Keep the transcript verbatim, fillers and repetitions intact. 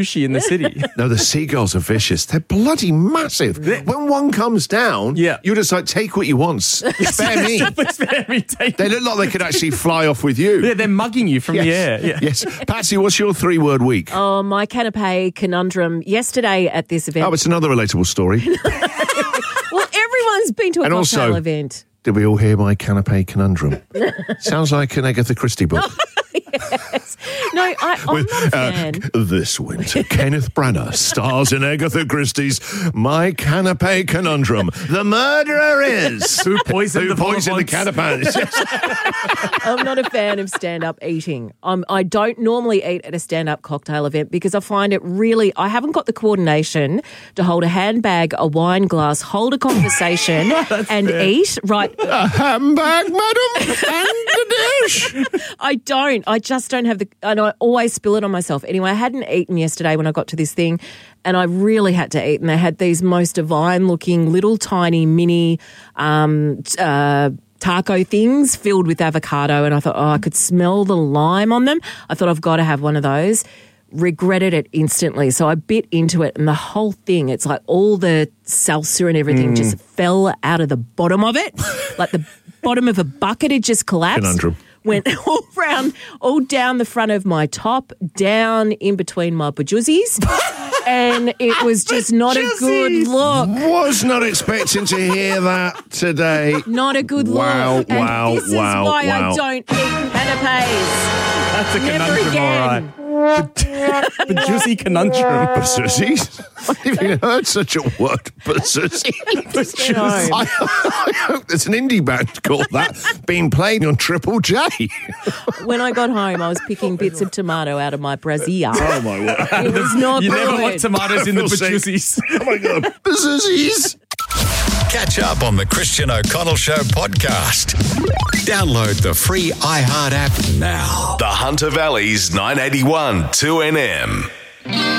sushi in the city. No, the seagulls are vicious. They're bloody massive. When one comes down, yeah. you just like, take what you want. Spare me. Spare me. Take They look like they could actually fly off with you. Yeah, they're mugging you from yes. the air. Yeah. Yes. Patsy, what's your three-word week? Oh, my canapé conundrum yesterday at this event. Oh, it's another relatable story. Well, everyone's been to a and cocktail also, event. Did we all hear my canapé conundrum? Sounds like an Agatha Christie book. Yes. No, I, I'm With, not a uh, fan. this winter, Kenneth Branagh stars in Agatha Christie's My Canapé Conundrum. The murderer is... Who poisoned Who the poisoned the Bonbons? canapés? I'm not a fan of stand-up eating. Um, I don't normally eat at a stand-up cocktail event because I find it really... I haven't got the coordination to hold a handbag, a wine glass, hold a conversation and fair. eat. Right. A handbag, madam, and the dish. I don't. I just don't have the... And I always spill it on myself. Anyway, I hadn't eaten yesterday when I got to this thing and I really had to eat. And they had these most divine-looking little tiny mini... Um, uh, taco things filled with avocado, and I thought, oh, I could smell the lime on them. I thought, I've got to have one of those. Regretted it instantly. So I bit into it, and the whole thing, it's like all the salsa and everything mm. just fell out of the bottom of it. Like the bottom of a bucket had just collapsed. Conundrum. Went all round, all down the front of my top, down in between my bajuzzies. And it was just not a good look. Was not expecting to hear that today. Not a good wow, look. And wow, this wow, is why wow. I don't eat canapes. That's a Never conundrum, again. all right. The juicy conundrum. Bazoozies? I've never even heard such a word. Bazoozies. No. I, I hope there's an indie band called that being played on Triple J. When I got home, I was picking bits of tomato out of my brassiere. Oh, my word. It was not You good. never want tomatoes in the I feel sick. bajuzzies. Oh, my God. Bazoozies. Catch up on the Christian O'Connell Show podcast. Download the free iHeart app now. The Hunter Valley's nine eighty-one two N M.